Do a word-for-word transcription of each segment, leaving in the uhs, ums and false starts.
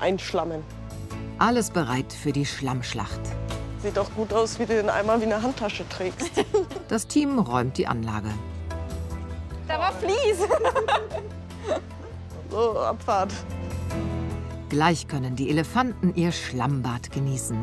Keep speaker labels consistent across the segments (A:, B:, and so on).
A: einschlammen.
B: Alles bereit für die Schlammschlacht.
A: Sieht doch gut aus, wie du den Eimer wie eine Handtasche trägst.
B: Das Team räumt die Anlage.
C: Da war Vlies.
A: So, Abfahrt.
B: Gleich können die Elefanten ihr Schlammbad genießen.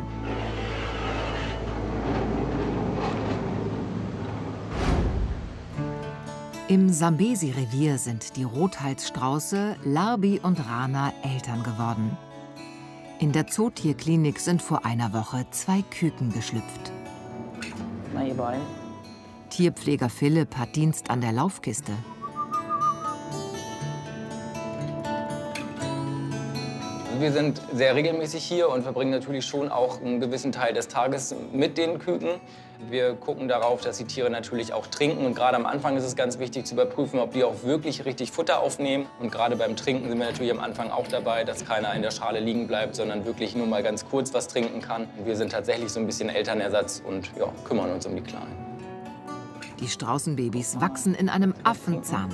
B: Im Sambesi-Revier sind die Rothalsstrauße Larbi und Rana Eltern geworden. In der Zootierklinik sind vor einer Woche zwei Küken geschlüpft.
D: Na, ihr beiden.
B: Tierpfleger Philipp hat Dienst an der Laufkiste.
E: Wir sind sehr regelmäßig hier und verbringen natürlich schon auch einen gewissen Teil des Tages mit den Küken. Wir gucken darauf, dass die Tiere natürlich auch trinken. Und gerade am Anfang ist es ganz wichtig zu überprüfen, ob die auch wirklich richtig Futter aufnehmen. Und gerade beim Trinken sind wir natürlich am Anfang auch dabei, dass keiner in der Schale liegen bleibt, sondern wirklich nur mal ganz kurz was trinken kann. Wir sind tatsächlich so ein bisschen Elternersatz und ja, kümmern uns um die Kleinen.
B: Die Straußenbabys wachsen in einem Affenzahn.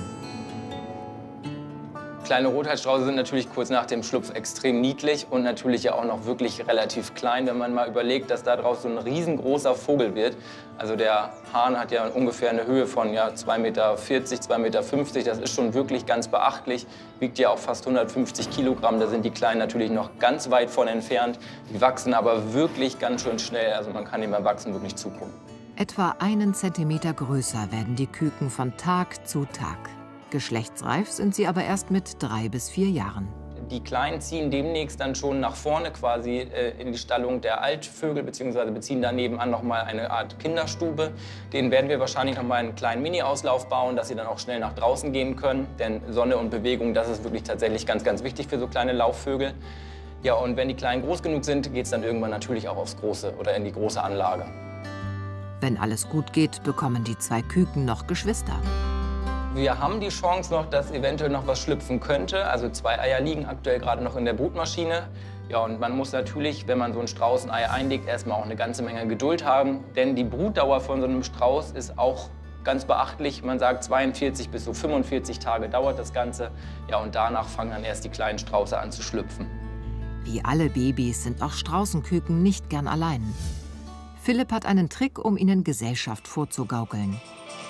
E: Kleine Rothalsstrauße sind natürlich kurz nach dem Schlupf extrem niedlich und natürlich ja auch noch wirklich relativ klein, wenn man mal überlegt, dass daraus so ein riesengroßer Vogel wird. Also der Hahn hat ja ungefähr eine Höhe von ja, zwei Meter vierzig, zwei Meter fünfzig. Das ist schon wirklich ganz beachtlich. Wiegt ja auch fast hundertfünfzig Kilogramm. Da sind die Kleinen natürlich noch ganz weit von entfernt. Die wachsen aber wirklich ganz schön schnell. Also man kann dem Erwachsenen wirklich zugucken.
B: Etwa einen Zentimeter größer werden die Küken von Tag zu Tag. Geschlechtsreif sind sie aber erst mit drei bis vier Jahren.
E: Die Kleinen ziehen demnächst dann schon nach vorne quasi äh, in die Stallung der Altvögel, beziehungsweise beziehen da nebenan noch mal eine Art Kinderstube. Denen werden wir wahrscheinlich noch mal einen kleinen Mini-Auslauf bauen, dass sie dann auch schnell nach draußen gehen können. Denn Sonne und Bewegung, das ist wirklich tatsächlich ganz, ganz wichtig für so kleine Laufvögel. Ja, und wenn die Kleinen groß genug sind, geht es dann irgendwann natürlich auch aufs Große oder in die große Anlage.
B: Wenn alles gut geht, bekommen die zwei Küken noch Geschwister.
E: Wir haben die Chance noch, dass eventuell noch was schlüpfen könnte. Also zwei Eier liegen aktuell gerade noch in der Brutmaschine. Ja, und man muss natürlich, wenn man so ein Straußenei einlegt, erstmal auch eine ganze Menge Geduld haben. Denn die Brutdauer von so einem Strauß ist auch ganz beachtlich. Man sagt, zweiundvierzig bis so fünfundvierzig Tage dauert das Ganze. Ja, und danach fangen dann erst die kleinen Strauße an zu schlüpfen.
B: Wie alle Babys sind auch Straußenküken nicht gern allein. Philipp hat einen Trick, um ihnen Gesellschaft vorzugaukeln.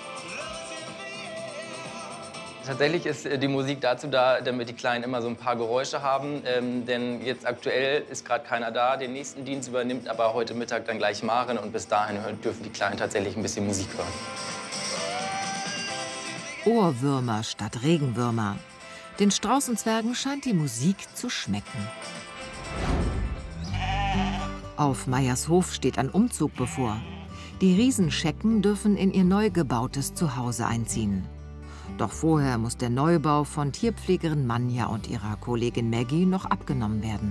E: Tatsächlich ist die Musik dazu da, damit die Kleinen immer so ein paar Geräusche haben. Ähm, denn jetzt aktuell ist gerade keiner da. Den nächsten Dienst übernimmt aber heute Mittag dann gleich Maren. Und bis dahin dürfen die Kleinen tatsächlich ein bisschen Musik hören.
B: Ohrwürmer statt Regenwürmer. Den Straußenzwergen scheint die Musik zu schmecken. Auf Meyers Hof steht ein Umzug bevor. Die Riesenschecken dürfen in ihr neu gebautes Zuhause einziehen. Doch vorher muss der Neubau von Tierpflegerin Manja und ihrer Kollegin Maggie noch abgenommen werden.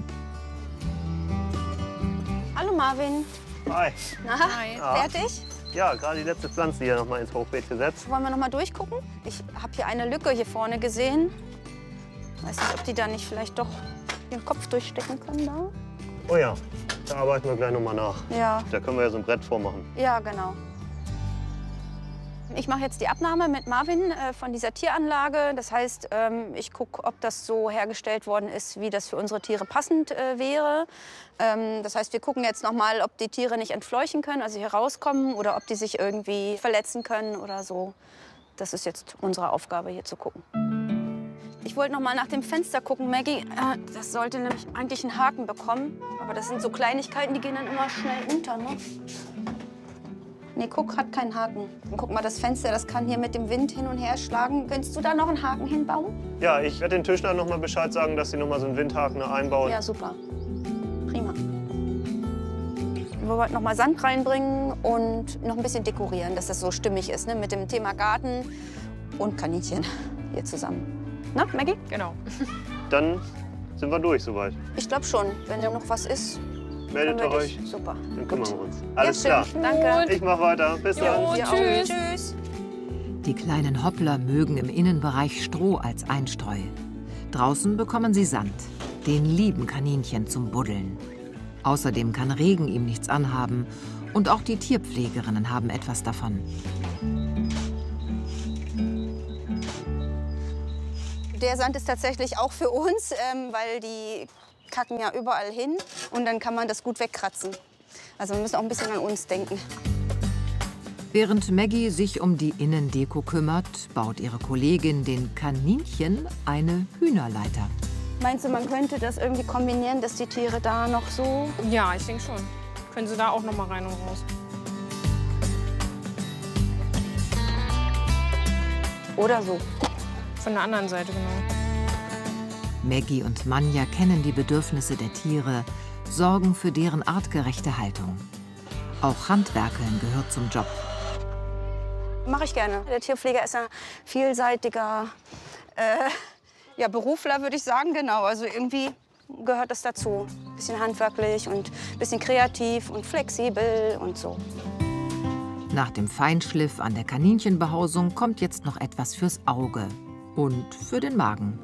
C: Hallo Marvin.
F: Hi.
C: Na,
F: Hi.
C: fertig?
F: Ja, gerade die letzte Pflanze hier noch mal ins Hochbeet gesetzt.
C: Wollen wir noch mal durchgucken? Ich habe hier eine Lücke hier vorne gesehen. Weiß nicht, ob die da nicht vielleicht doch den Kopf durchstecken können da.
F: Oh ja, da arbeiten wir gleich noch mal nach.
C: Ja.
F: Da können wir ja so ein Brett vormachen.
C: Ja, genau. Ich mache jetzt die Abnahme mit Marvin äh, von dieser Tieranlage. Das heißt, ähm, ich gucke, ob das so hergestellt worden ist, wie das für unsere Tiere passend äh, wäre. Ähm, das heißt, wir gucken jetzt noch mal, ob die Tiere nicht entfleuchen können, also hier rauskommen, oder ob die sich irgendwie verletzen können oder so. Das ist jetzt unsere Aufgabe, hier zu gucken. Ich wollte noch mal nach dem Fenster gucken, Maggie. Äh, das sollte nämlich eigentlich einen Haken bekommen. Aber das sind so Kleinigkeiten, die gehen dann immer schnell unter, ne? Nee, guck, hat keinen Haken. Und guck mal, das Fenster, das kann hier mit dem Wind hin und her schlagen. Könntest du da noch einen Haken hinbauen?
F: Ja, ich werde den Tischlern noch mal Bescheid sagen, dass sie noch mal so einen Windhaken einbauen.
C: Ja, super. Prima. Wir wollten noch mal Sand reinbringen und noch ein bisschen dekorieren, dass das so stimmig ist, ne? Mit dem Thema Garten und Kaninchen hier zusammen. Na, Maggie?
D: Genau.
F: Dann sind wir durch soweit.
C: Ich glaube schon. Wenn da noch was ist,
F: meldet ihr euch.
C: Super.
F: Dann kümmern wir uns. Alles
C: ja,
F: klar.
C: Danke.
F: Ich mach weiter. Bis dann.
C: Ja, tschüss. Tschüss.
B: Die kleinen Hoppler mögen im Innenbereich Stroh als Einstreu. Draußen bekommen sie Sand, den lieben Kaninchen zum Buddeln. Außerdem kann Regen ihm nichts anhaben und auch die Tierpflegerinnen haben etwas davon.
C: Der Sand ist tatsächlich auch für uns, ähm, weil die kacken ja überall hin und dann kann man das gut wegkratzen. Also wir müssen auch ein bisschen an uns denken.
B: Während Maggie sich um die Innendeko kümmert, baut ihre Kollegin den Kaninchen eine Hühnerleiter.
C: Meinst du, man könnte das irgendwie kombinieren, dass die Tiere da noch so...
G: Ja, ich denke schon. Können sie da auch noch mal rein und raus.
C: Oder so.
G: Von der anderen Seite, genau.
B: Maggie und Manja kennen die Bedürfnisse der Tiere, sorgen für deren artgerechte Haltung. Auch Handwerkeln gehört zum Job.
C: Mache ich gerne. Der Tierpfleger ist ein vielseitiger äh, ja, Berufler, würde ich sagen. Genau, also irgendwie gehört das dazu. Ein bisschen handwerklich und ein bisschen kreativ und flexibel und so.
B: Nach dem Feinschliff an der Kaninchenbehausung kommt jetzt noch etwas fürs Auge und für den Magen.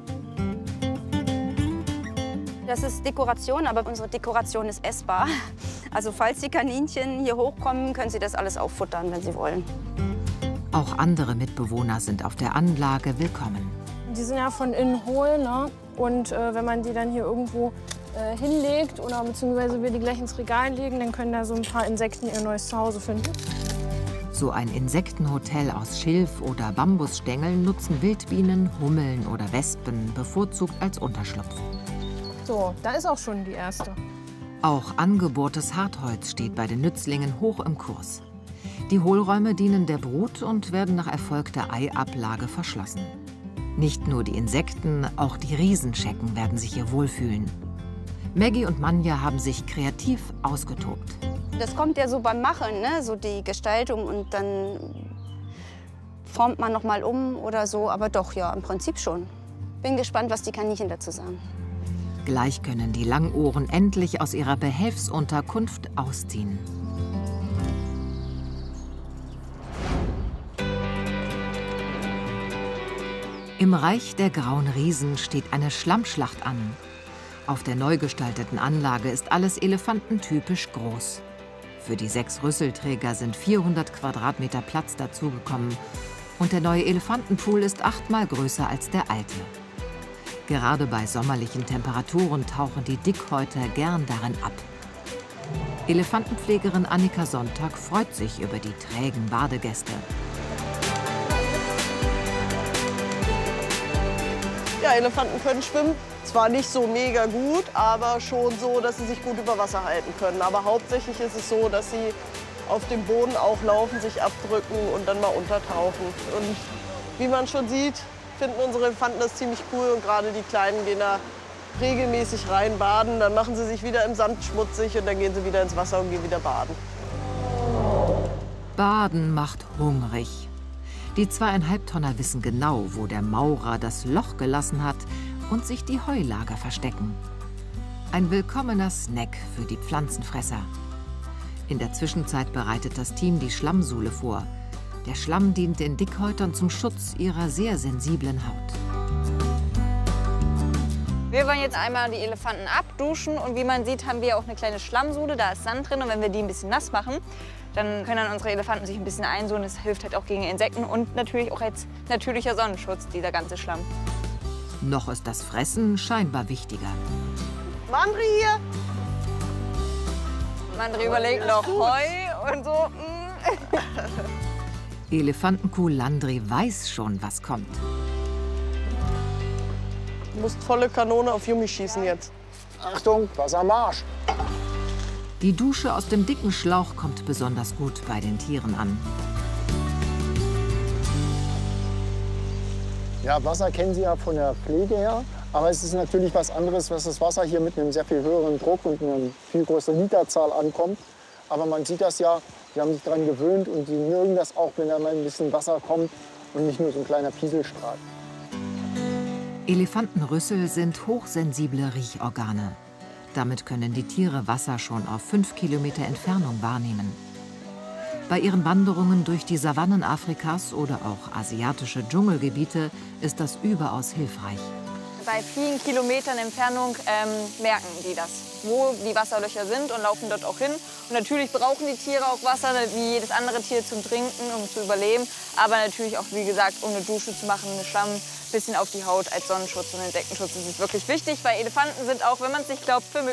C: Das ist Dekoration, aber unsere Dekoration ist essbar. Also falls die Kaninchen hier hochkommen, können sie das alles auffuttern, wenn sie wollen.
B: Auch andere Mitbewohner sind auf der Anlage willkommen.
G: Die sind ja von innen hohl, ne? Und äh, wenn man die dann hier irgendwo äh, hinlegt oder beziehungsweise wir die gleich ins Regal legen, dann können da so ein paar Insekten ihr neues Zuhause finden.
B: So ein Insektenhotel aus Schilf- oder Bambusstängeln nutzen Wildbienen, Hummeln oder Wespen bevorzugt als Unterschlupf.
G: So, da ist auch schon die erste.
B: Auch angebohrtes Hartholz steht bei den Nützlingen hoch im Kurs. Die Hohlräume dienen der Brut und werden nach erfolgter Eiablage verschlossen. Nicht nur die Insekten, auch die Riesenschecken werden sich hier wohlfühlen. Maggie und Manja haben sich kreativ ausgetobt.
C: Das kommt ja so beim Machen, ne? So die Gestaltung und dann formt man noch mal um oder so. Aber doch, ja, im Prinzip schon. Bin gespannt, was die Kaninchen dazu sagen.
B: Gleich können die Langohren endlich aus ihrer Behelfsunterkunft ausziehen. Im Reich der grauen Riesen steht eine Schlammschlacht an. Auf der neu gestalteten Anlage ist alles elefantentypisch groß. Für die sechs Rüsselträger sind vierhundert Quadratmeter Platz dazugekommen. Und der neue Elefantenpool ist achtmal größer als der alte. Gerade bei sommerlichen Temperaturen tauchen die Dickhäuter gern darin ab. Elefantenpflegerin Annika Sonntag freut sich über die trägen Badegäste.
A: Ja, Elefanten können schwimmen. Zwar nicht so mega gut, aber schon so, dass sie sich gut über Wasser halten können. Aber hauptsächlich ist es so, dass sie auf dem Boden auch laufen, sich abdrücken und dann mal untertauchen. Und wie man schon sieht, finden unsere Elefanten das ziemlich cool. Und gerade die Kleinen gehen da regelmäßig rein baden. Dann machen sie sich wieder im Sand schmutzig und dann gehen sie wieder ins Wasser und gehen wieder baden.
B: Baden macht hungrig. Die zweieinhalb Tonner wissen genau, wo der Maurer das Loch gelassen hat und sich die Heulager verstecken. Ein willkommener Snack für die Pflanzenfresser. In der Zwischenzeit bereitet das Team die Schlammsuhle vor. Der Schlamm dient den Dickhäutern zum Schutz ihrer sehr sensiblen Haut.
H: Wir wollen jetzt einmal die Elefanten abduschen und wie man sieht, haben wir auch eine kleine Schlammsuhle, da ist Sand drin und wenn wir die ein bisschen nass machen, dann können dann unsere Elefanten sich ein bisschen einsuhlen. Das hilft halt auch gegen Insekten und natürlich auch als natürlicher Sonnenschutz, dieser ganze Schlamm.
B: Noch ist das Fressen scheinbar wichtiger.
A: Mandri hier!
H: Mandri überlegt noch Heu und so.
B: Elefantenkuh Landry weiß schon, was kommt.
A: Du musst volle Kanone auf Yumi schießen jetzt.
I: Achtung, Wasser am Arsch.
B: Die Dusche aus dem dicken Schlauch kommt besonders gut bei den Tieren an.
I: Ja, Wasser kennen Sie ja von der Pflege her. Aber es ist natürlich was anderes, was das Wasser hier mit einem sehr viel höheren Druck und einer viel größeren Literzahl ankommt. Aber man sieht das ja, die haben sich daran gewöhnt und die mögen das auch, wenn da mal ein bisschen Wasser kommt und nicht nur so ein kleiner Pieselstrahl.
B: Elefantenrüssel sind hochsensible Riechorgane. Damit können die Tiere Wasser schon auf fünf Kilometer Entfernung wahrnehmen. Bei ihren Wanderungen durch die Savannen Afrikas oder auch asiatische Dschungelgebiete ist das überaus hilfreich.
H: bei vielen Kilometern Entfernung ähm, merken die das, wo die Wasserlöcher sind und laufen dort auch hin. Und natürlich brauchen die Tiere auch Wasser, wie jedes andere Tier zum Trinken, um zu überleben. Aber natürlich auch, wie gesagt, um eine Dusche zu machen, eine Schlamm, bisschen auf die Haut als Sonnenschutz und Insektenschutz. Das ist wirklich wichtig, weil Elefanten sind auch, wenn man es nicht glaubt, für